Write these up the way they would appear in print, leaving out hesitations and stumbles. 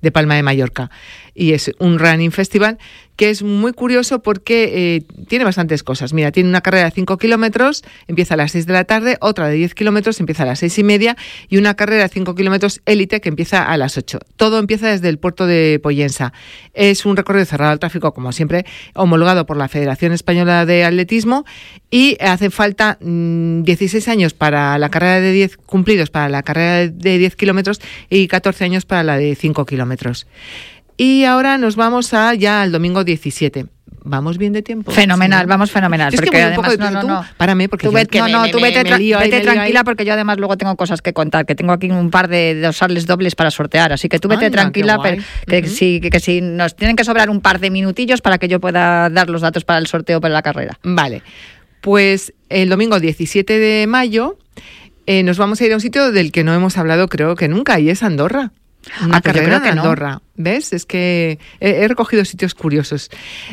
de Palma de Mallorca. Y es un running festival que es muy curioso porque tiene bastantes cosas. Mira, tiene una carrera de 5 kilómetros, empieza a las 6 de la tarde, otra de 10 kilómetros, empieza a las 6:30, y una carrera de 5 kilómetros élite que empieza a las 8. Todo empieza desde el puerto de Pollensa. Es un recorrido cerrado al tráfico, como siempre, homologado por la Federación Española de Atletismo, y hace falta 16 años para la carrera de 10 cumplidos para la carrera de 10 kilómetros y 14 años para la de 5 kilómetros. Y ahora nos vamos ya al domingo 17. ¿Vamos bien de tiempo? Fenomenal, sí, vamos fenomenal. Es porque que además, no. Párame, porque tú vete tranquila, porque yo además luego tengo cosas que contar, que tengo aquí un par de dorsales dobles para sortear, así que tú vete tranquila, pero que si nos tienen que sobrar un par de minutillos para que yo pueda dar los datos para el sorteo para la carrera. Vale, pues el domingo 17 de mayo nos vamos a ir a un sitio del que no hemos hablado creo que nunca, y es Andorra. Una carrera en Andorra, no. ¿Ves? Es que he recogido sitios curiosos.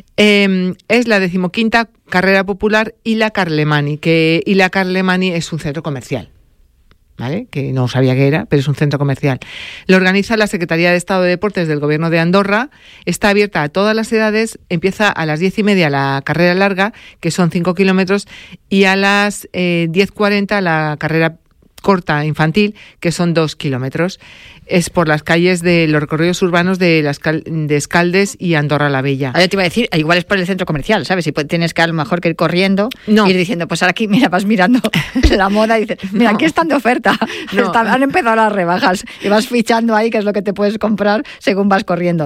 Es la 15ª carrera popular Ila Carlemany, que Ila Carlemany es un centro comercial, ¿vale? Que no sabía qué era, pero es un centro comercial. Lo organiza la Secretaría de Estado de Deportes del Gobierno de Andorra, está abierta a todas las edades, empieza a las 10:30 la carrera larga, que son 5 kilómetros, y a las 10:40 la carrera corta infantil, que son 2 kilómetros. Es por las calles de los recorridos urbanos de Escaldes y Andorra la Bella. Yo te iba a decir, igual es por el centro comercial, ¿sabes? Si tienes que a lo mejor que ir corriendo, ir diciendo, pues ahora aquí, mira, vas mirando la moda y dices, mira, aquí están de oferta, han empezado las rebajas, y vas fichando ahí qué es lo que te puedes comprar según vas corriendo.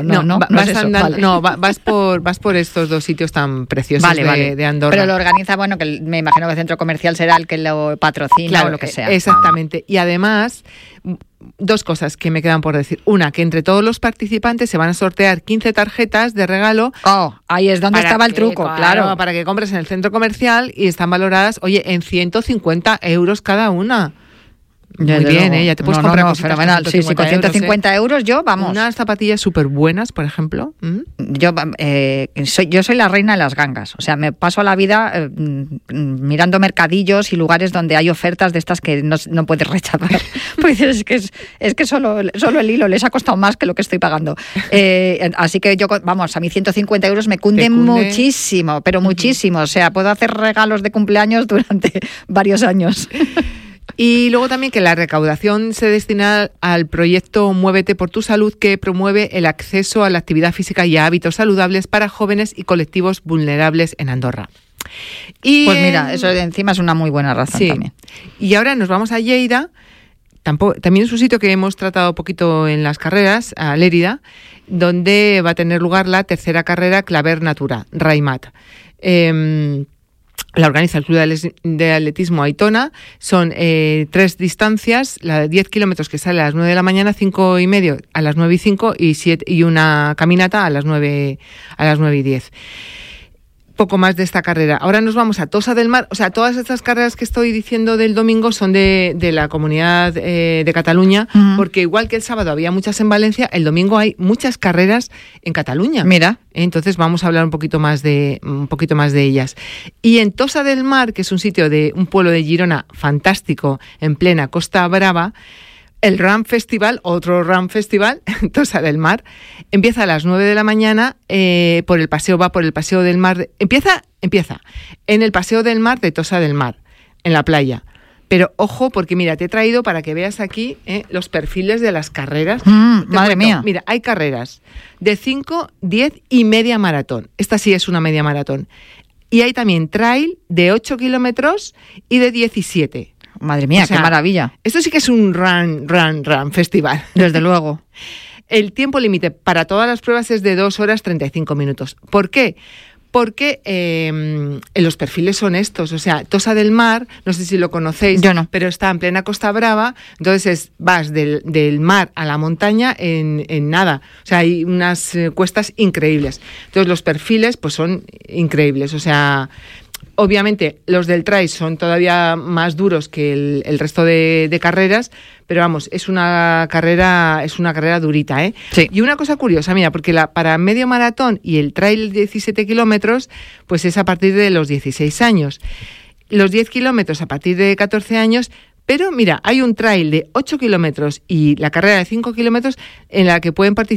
Vas por estos dos sitios tan preciosos de Andorra. Pero lo organiza, bueno, que me imagino que el centro comercial será el que lo patrocina, claro, o lo que sea. Exactamente. Y además, dos cosas que me quedan por decir. Una, que entre todos los participantes se van a sortear 15 tarjetas de regalo. Ahí es donde estaba el truco, claro. Para que compres en el centro comercial, y están valoradas, en 150 euros cada una. Muy bien, ya te puedes comprar cositas fenomenal. Sí, con 150 euros yo, vamos. Unas zapatillas súper buenas, por ejemplo. Yo soy la reina de las gangas. O sea, me paso la vida mirando mercadillos y lugares donde hay ofertas de estas que no puedes rechazar. Pues es que solo el hilo les ha costado más que lo que estoy pagando. Así que yo, vamos, a mí 150 euros me cunde muchísimo, pero muchísimo. O sea, puedo hacer regalos de cumpleaños durante varios años. Y luego también que la recaudación se destina al proyecto Muévete por tu Salud, que promueve el acceso a la actividad física y a hábitos saludables para jóvenes y colectivos vulnerables en Andorra. Pues mira, eso de encima es una muy buena razón también. Y ahora nos vamos a Lleida, también es un sitio que hemos tratado poquito en las carreras, a Lérida, donde va a tener lugar la tercera carrera Claver Natura, Raimat. La organiza el Club de Atletismo Aitona. Son 3 distancias, la de 10 kilómetros que sale a las 9 de la mañana, 5:30 a las 9:05 y una caminata a las 9:10. Poco más de esta carrera. Ahora nos vamos a Tossa del Mar. O sea, todas estas carreras que estoy diciendo del domingo son de la Comunidad de Cataluña, porque igual que el sábado había muchas en Valencia, el domingo hay muchas carreras en Cataluña. Mira. Entonces vamos a hablar un poquito más de ellas. Y en Tossa del Mar, que es un sitio de un pueblo de Girona fantástico, en plena Costa Brava, el Run Festival, otro Run Festival, Tossa del Mar, empieza a las 9 de la mañana, por el paseo del mar. Empieza en el Paseo del Mar de Tossa del Mar, en la playa. Pero ojo, porque mira, te he traído para que veas aquí los perfiles de las carreras. Madre mía. Mira, hay carreras de 5, 10 y media maratón. Esta sí es una media maratón. Y hay también trail de 8 kilómetros y de 17. Madre mía, qué maravilla. Esto sí que es un run festival. Desde luego. El tiempo límite para todas las pruebas es de 2 horas 35 minutos. ¿Por qué? Porque los perfiles son estos. O sea, Tossa del Mar, no sé si lo conocéis, yo no, pero está en plena Costa Brava. Entonces vas del mar a la montaña en nada. O sea, hay unas cuestas increíbles. Entonces los perfiles pues son increíbles. O sea, obviamente los del trail son todavía más duros que el resto de carreras, pero vamos, es una carrera durita, ¿eh? Sí. Y una cosa curiosa, mira, porque para medio maratón y el trail de 17 kilómetros, pues es a partir de los 16 años. Los 10 kilómetros a partir de 14 años. Pero mira, hay un trail de 8 kilómetros y la carrera de 5 kilómetros en la que pueden participar